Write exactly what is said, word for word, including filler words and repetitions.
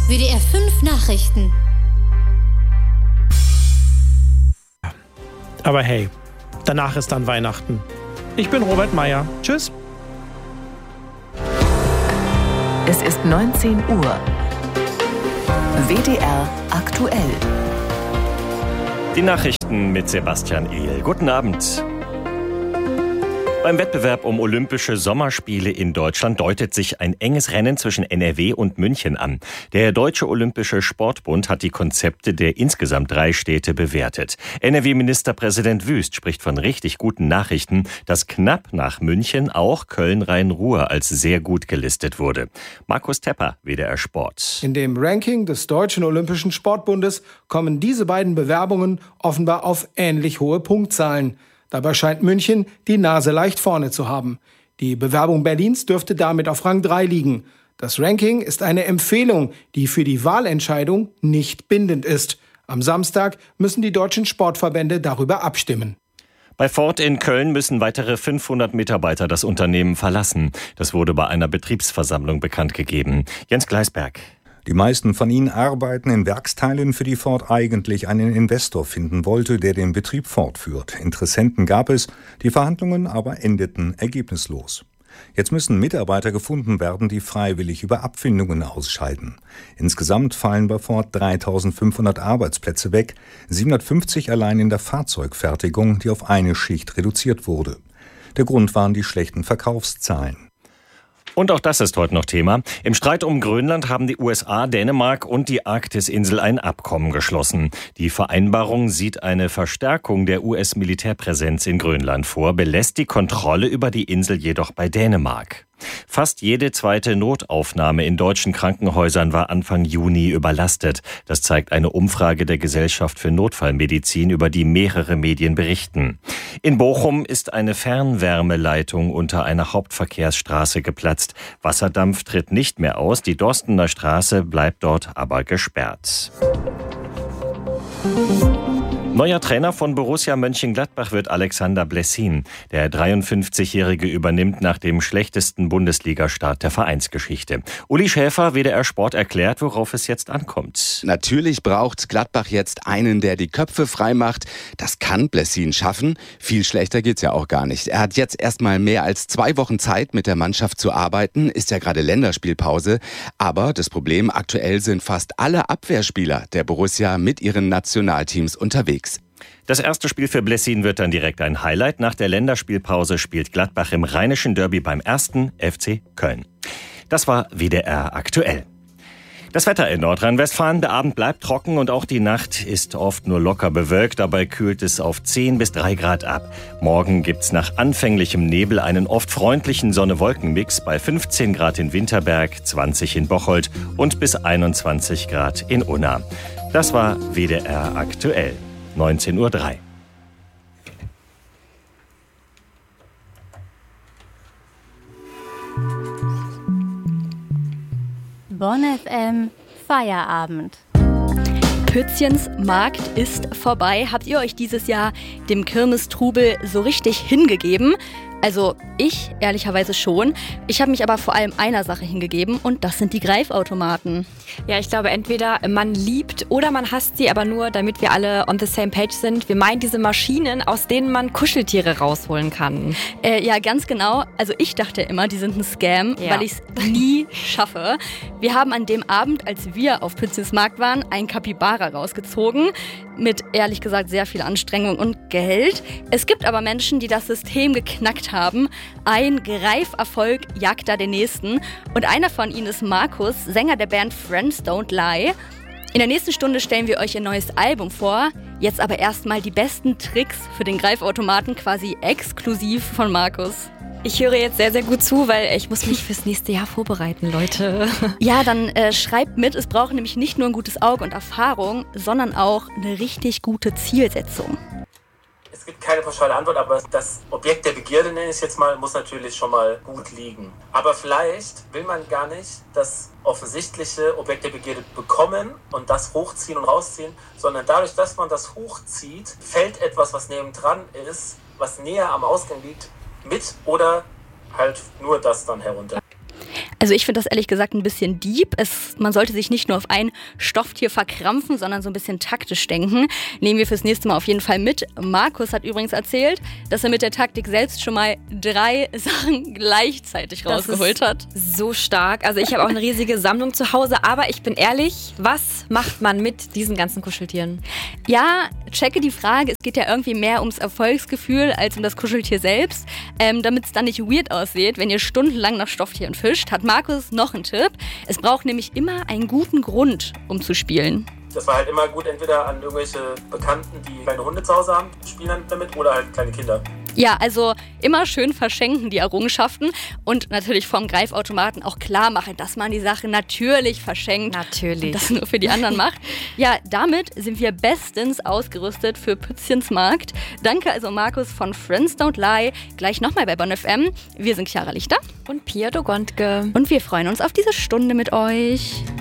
W D R fünf Nachrichten. Aber hey, danach ist dann Weihnachten. Ich bin Robert Meyer. Tschüss. Es ist neunzehn Uhr. W D R aktuell. Die Nachrichten mit Sebastian Ehl. Guten Abend. Beim Wettbewerb um Olympische Sommerspiele in Deutschland deutet sich ein enges Rennen zwischen N R W und München an. Der Deutsche Olympische Sportbund hat die Konzepte der insgesamt drei Städte bewertet. N R W-Ministerpräsident Wüst spricht von richtig guten Nachrichten, dass knapp nach München auch Köln-Rhein-Ruhr als sehr gut gelistet wurde. Markus Tepper, W D R Sport. In dem Ranking des Deutschen Olympischen Sportbundes kommen diese beiden Bewerbungen offenbar auf ähnlich hohe Punktzahlen. Dabei scheint München die Nase leicht vorne zu haben. Die Bewerbung Berlins dürfte damit auf Rang drei liegen. Das Ranking ist eine Empfehlung, die für die Wahlentscheidung nicht bindend ist. Am Samstag müssen die deutschen Sportverbände darüber abstimmen. Bei Ford in Köln müssen weitere fünfhundert Mitarbeiter das Unternehmen verlassen. Das wurde bei einer Betriebsversammlung bekannt gegeben. Jens Gleisberg. Die meisten von ihnen arbeiten in Werksteilen, für die Ford eigentlich einen Investor finden wollte, der den Betrieb fortführt. Interessenten gab es, die Verhandlungen aber endeten ergebnislos. Jetzt müssen Mitarbeiter gefunden werden, die freiwillig über Abfindungen ausscheiden. Insgesamt fallen bei Ford dreitausendfünfhundert Arbeitsplätze weg, siebenhundertfünfzig allein in der Fahrzeugfertigung, die auf eine Schicht reduziert wurde. Der Grund waren die schlechten Verkaufszahlen. Und auch das ist heute noch Thema. Im Streit um Grönland haben die U S A, Dänemark und die Arktisinsel ein Abkommen geschlossen. Die Vereinbarung sieht eine Verstärkung der U S-Militärpräsenz in Grönland vor, belässt die Kontrolle über die Insel jedoch bei Dänemark. Fast jede zweite Notaufnahme in deutschen Krankenhäusern war Anfang Juni überlastet. Das zeigt eine Umfrage der Gesellschaft für Notfallmedizin, über die mehrere Medien berichten. In Bochum ist eine Fernwärmeleitung unter einer Hauptverkehrsstraße geplatzt. Wasserdampf tritt nicht mehr aus, die Dorstener Straße bleibt dort aber gesperrt. Neuer Trainer von Borussia Mönchengladbach wird Alexander Blessin. Der dreiundfünfzigjährige übernimmt nach dem schlechtesten Bundesligastart der Vereinsgeschichte. Uli Schäfer, W D R Sport, erklärt, worauf es jetzt ankommt. Natürlich braucht Gladbach jetzt einen, der die Köpfe frei macht. Das kann Blessin schaffen. Viel schlechter geht's ja auch gar nicht. Er hat jetzt erstmal mehr als zwei Wochen Zeit, mit der Mannschaft zu arbeiten. Ist ja gerade Länderspielpause. Aber das Problem, aktuell sind fast alle Abwehrspieler der Borussia mit ihren Nationalteams unterwegs. Das erste Spiel für Blessin wird dann direkt ein Highlight. Nach der Länderspielpause spielt Gladbach im Rheinischen Derby beim ersten F C Köln. Das war W D R aktuell. Das Wetter in Nordrhein-Westfalen. Der Abend bleibt trocken und auch die Nacht ist oft nur locker bewölkt. Dabei kühlt es auf zehn bis drei Grad ab. Morgen gibt's nach anfänglichem Nebel einen oft freundlichen Sonne-Wolken-Mix bei fünfzehn Grad in Winterberg, zwanzig in Bocholt und bis einundzwanzig Grad in Unna. Das war W D R aktuell. neunzehn Uhr drei. Bonn F M Feierabend. Pützchens Markt ist vorbei. Habt ihr euch dieses Jahr dem Kirmestrubel so richtig hingegeben? Also ich ehrlicherweise schon. Ich habe mich aber vor allem einer Sache hingegeben und das sind die Greifautomaten. Ja, ich glaube entweder man liebt oder man hasst sie, aber nur damit wir alle on the same page sind. Wir meinen diese Maschinen, aus denen man Kuscheltiere rausholen kann. Äh, ja, ganz genau. Also ich dachte immer, die sind ein Scam, ja. Weil ich es nie schaffe. Wir haben an dem Abend, als wir auf Pützchens Markt waren, einen Capybara rausgezogen. Mit ehrlich gesagt sehr viel Anstrengung und Geld. Es gibt aber Menschen, die das System geknackt haben. Ein Greiferfolg jagt da den nächsten. Und einer von ihnen ist Markus, Sänger der Band Friends Don't Lie. In der nächsten Stunde stellen wir euch ihr neues Album vor. Jetzt aber erstmal die besten Tricks für den Greifautomaten, quasi exklusiv von Markus. Ich höre jetzt sehr, sehr gut zu, weil ich muss mich fürs nächste Jahr vorbereiten, Leute. Ja, dann äh, schreibt mit. Es braucht nämlich nicht nur ein gutes Auge und Erfahrung, sondern auch eine richtig gute Zielsetzung. Es gibt keine pauschale Antwort, aber das Objekt der Begierde, nenne ich es jetzt mal, muss natürlich schon mal gut liegen. Aber vielleicht will man gar nicht das offensichtliche Objekt der Begierde bekommen und das hochziehen und rausziehen, sondern dadurch, dass man das hochzieht, fällt etwas, was nebendran ist, was näher am Ausgang liegt, mit oder halt nur das dann herunter. Also ich finde das ehrlich gesagt ein bisschen deep. Es, man sollte sich nicht nur auf ein Stofftier verkrampfen, sondern so ein bisschen taktisch denken. Nehmen wir fürs nächste Mal auf jeden Fall mit. Markus hat übrigens erzählt, dass er mit der Taktik selbst schon mal drei Sachen gleichzeitig das rausgeholt hat. So stark. Also ich habe auch eine riesige Sammlung zu Hause, aber ich bin ehrlich, was macht man mit diesen ganzen Kuscheltieren? Ja, checke die Frage. Es geht ja irgendwie mehr ums Erfolgsgefühl als um das Kuscheltier selbst. Ähm, damit es dann nicht weird aussieht, wenn ihr stundenlang nach Stofftieren fischt, hat Markus noch einen Tipp. Es braucht nämlich immer einen guten Grund, um zu spielen. Das war halt immer gut, entweder an irgendwelche Bekannten, die kleine Hunde zu Hause haben, spielen dann damit, oder halt kleine Kinder. Ja, also immer schön verschenken die Errungenschaften und natürlich vom Greifautomaten auch klar machen, dass man die Sache natürlich verschenkt. Natürlich. Und das nur für die anderen macht. Ja, damit sind wir bestens ausgerüstet für Pützchens Markt. Danke also Markus von Friends Don't Lie. Gleich nochmal bei Bonn F M. Wir sind Chiara Lichter und Pia Dogontke. Und wir freuen uns auf diese Stunde mit euch.